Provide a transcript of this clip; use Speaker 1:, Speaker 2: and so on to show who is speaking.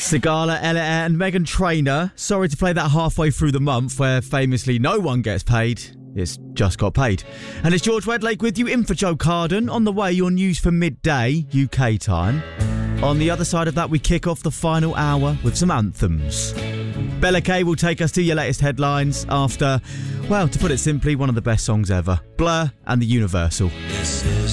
Speaker 1: Sigala, Elliott and Meghan Trainor. Sorry to play that halfway through the month where famously no one gets paid. It's just got paid. And it's George Wedlake with you in for Joe Carden. On the way, your news for midday, UK time. On the other side of that, we kick off the final hour with some anthems. Bella Kay will take us to your latest headlines after, well, to put it simply, one of the best songs ever. Blur and the Universal.